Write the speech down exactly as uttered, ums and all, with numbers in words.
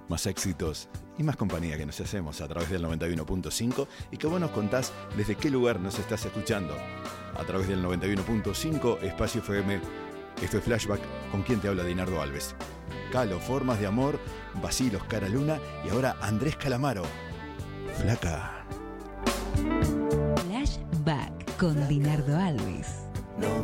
más éxitos y más compañía que nos hacemos a través del noventa y uno punto cinco y que vos nos contás desde qué lugar nos estás escuchando. A través del noventa y uno punto cinco Espacio F M. Esto es Flashback, con quien te habla Dinardo Alves. Calo, Formas de Amor, Bacilos, Cara Luna y ahora Andrés Calamaro. Flaca. Flashback con Dinardo Alves. No